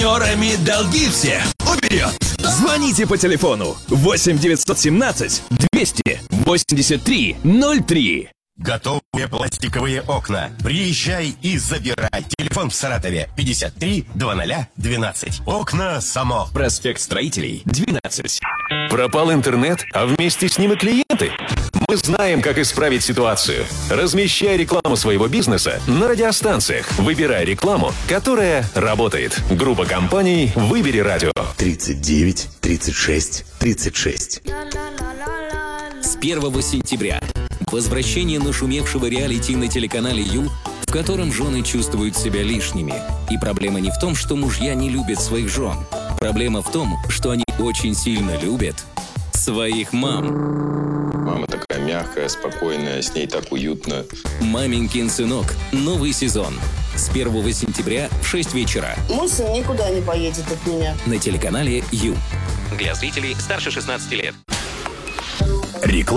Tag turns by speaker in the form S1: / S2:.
S1: партнерами долги все уберет.
S2: Звоните по телефону 8 917 283 03.
S3: Готовые пластиковые окна. Приезжай и забирай. Телефон в Саратове 53 00 12. Окна САМО.
S2: Проспект Строителей, 12.
S4: Пропал интернет, а вместе с ним и клиенты? Мы знаем, как исправить ситуацию. Размещай рекламу своего бизнеса на радиостанциях. Выбирай рекламу, которая работает. Группа компаний «Выбери радио».
S5: 39 36 36.
S6: С 1 сентября возвращение нашумевшего реалити на телеканале Ю, в котором жены чувствуют себя лишними. И проблема не в том, что мужья не любят своих жен. Проблема в том, что они очень сильно любят своих мам.
S7: Мама такая мягкая, спокойная, с ней так уютно.
S6: «Маменькин сынок». Новый сезон. С 1 сентября в 6 вечера.
S8: Мой сын никуда не поедет от меня.
S6: На телеканале Ю. Для зрителей старше 16 лет.
S4: Реклама.